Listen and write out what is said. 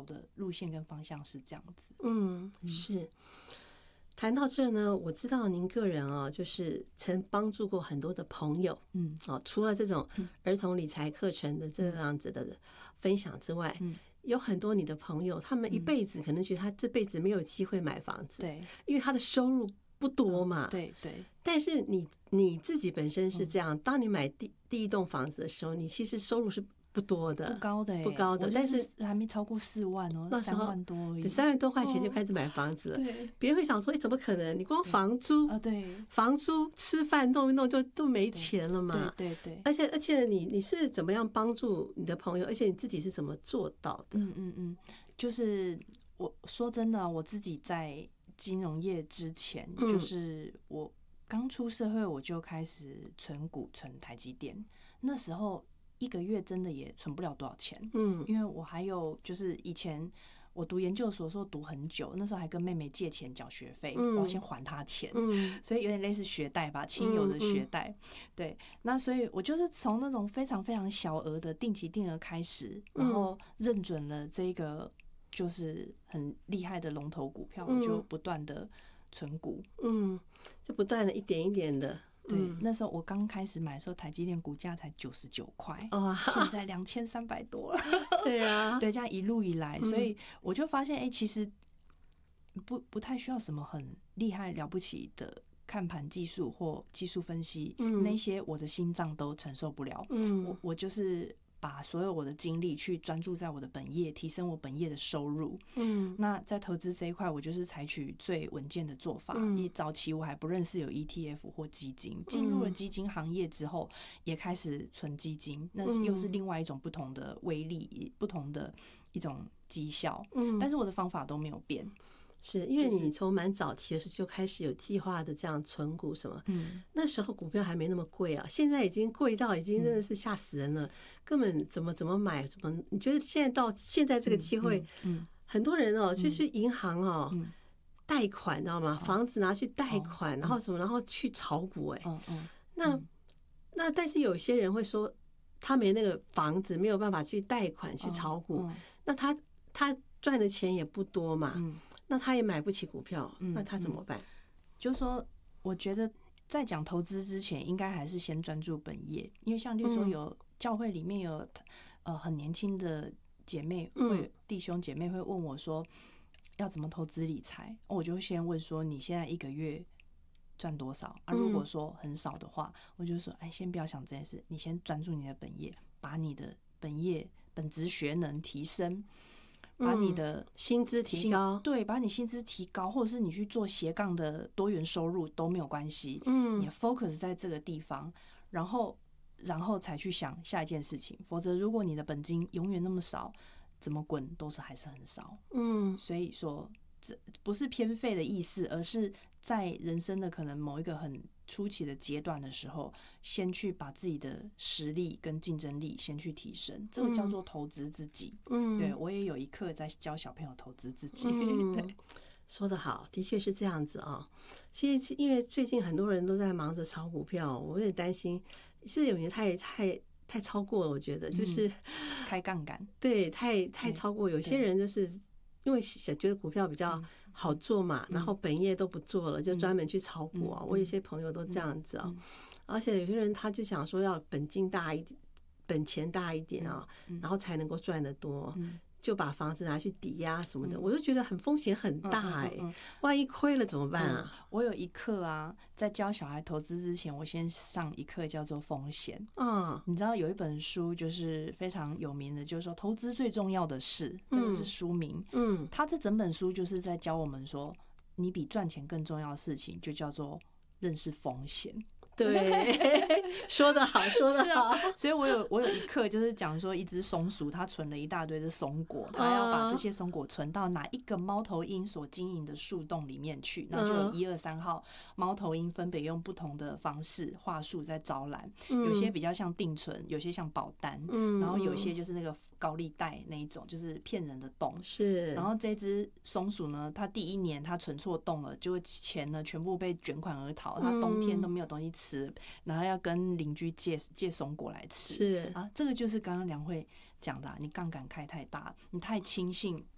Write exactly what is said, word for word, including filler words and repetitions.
的路线跟方向是这样子。 嗯，是。谈到这呢，我知道您个人啊，就是曾帮助过很多的朋友，嗯，哦，除了这种儿童理财课程的这样子的分享之外，嗯，有很多你的朋友，他们一辈子可能觉得他这辈子没有机会买房子，对，因为他的收入不多嘛， 嗯、对对。 但是你你自己本身是这样，嗯、当你买第第一栋房子的时候，你其实收入是不多的， 不高的、欸， 不高的，但是还没超过四万哦，那三万多而已， 对，三万多块钱就开始买房子了。对、哦，别人会想说，哎、欸，怎么可能？你光房租啊，对，房租、吃饭弄一弄就都没钱了嘛。 对对 对, 对， 而且而且你你是怎么样帮助你的朋友？而且你自己是怎么做到的？ 嗯嗯嗯，就是我说真的，我自己在金融业之前，嗯、就是我刚出社会，我就开始存股，存台积电，那时候。一个月真的也存不了多少钱，嗯，因为我还有就是以前我读研究所的时候读很久，那时候还跟妹妹借钱缴学费，嗯、我要先还她钱，嗯，所以有点类似学贷吧，亲友的学贷，嗯嗯、对，那所以我就是从那种非常非常小额的定期定额开始，然后认准了这个就是很厉害的龙头股票，嗯、我就不断的存股， 嗯，就不断的一点一点的。 对，那时候我刚开始买的时候，台积电股价才九十九块，哦，现在两千三百多了。 对啊， 对，这样一路以来，所以我就发现，哎、欸，其实不不太需要什么很厉害了不起的看盘技术或技术分析，嗯、那些我的心脏都承受不了。嗯，我我就是把所有我的精力去专注在我的本业，提升我本业的收入。嗯，那在投资这一块，我就是采取最稳健的做法。嗯，早期我还不认识有 E T F 或基金，进入了基金行业之后，也开始存基金，那又是另外一种不同的威力，不同的一种绩效。嗯，但是我的方法都没有变。 是因为你从蛮早期的时候就开始有计划的这样存股什么，嗯，那时候股票还没那么贵啊，现在已经贵到已经真的是吓死人了，嗯、根本怎么怎么买怎么？你觉得现在到现在这个机会，嗯，嗯很多人哦，就去银行哦，嗯、贷款，知道吗？房子拿去贷款，哦、然后什么，然后去炒股，哎，嗯嗯，那、嗯、那但是有些人会说，他没那个房子，没有办法去贷款去炒股，嗯嗯、那他他赚的钱也不多嘛，嗯。那他也买不起股票，那他怎么办？嗯嗯、 就是说，我觉得在讲投资之前，应该还是先专注本业，因为像例如说有教会里面有呃很年轻的姐妹会弟兄姐妹会问我说要怎么投资理财，我就先问说你现在一个月赚多少啊？如果说很少的话，我就说哎，先不要想这件事，你先专注你的本业，把你的本业本职学能提升。把你的薪资提高， 对，把你薪资提高，或者是你去做斜杠的多元收入都没有关系。嗯，你 focus 在这个地方，然后然后才去想下一件事情。否则，如果你的本金永远那么少，怎么滚都是还是很少。嗯，所以说这不是偏废的意思，而是在人生的可能某一个很初期的阶段的时候，先去把自己的实力跟竞争力先去提升，这个叫做投资自己。嗯，对，我也有一课在教小朋友投资自己。嗯，对， 说得好，的确是这样子啊。其实因为最近很多人都在忙着炒股票，我有点担心，是有点太太太超过了。我觉得就是、嗯、 开杠杆， 对，太太超过。有些人就是因为觉得股票比较好做嘛，嗯、然后本业都不做了，就专门去炒股啊。嗯、我有些朋友都这样子啊，嗯嗯、而且有些人他就想说要本金大一点，本钱大一点啊，嗯、然后才能够赚得多。嗯，就把房子拿去抵押什么的，嗯、我就觉得很风险很大哎、欸，嗯嗯嗯、万一亏了怎么办啊？ 嗯、我有一课啊，在教小孩投资之前，我先上一课叫做风险。嗯，你知道有一本书就是非常有名的，就是说投资最重要的事，这个是书名。嗯，他这整本书就是在教我们说，你比赚钱更重要的事情，就叫做认识风险。 对，说得好，说得好。 啊、所以我有我有一课就是讲说，一只松鼠它存了一大堆的松果，它要把这些松果存到哪一个猫头鹰所经营的树洞里面去，然后就有一二三号猫头鹰分别用不同的方式话术在招揽，有些比较像定存，有些像保单，嗯、然后有些就是那个高利贷那一种，就是骗人的洞。 是， 然后这只松鼠呢，它第一年它存错洞了，就钱呢全部被卷款而逃，它冬天都没有东西吃。然后要跟邻居借借松果来吃， 是啊，这个就是刚刚梁慧讲的、啊，你杠杆开太大，你太轻信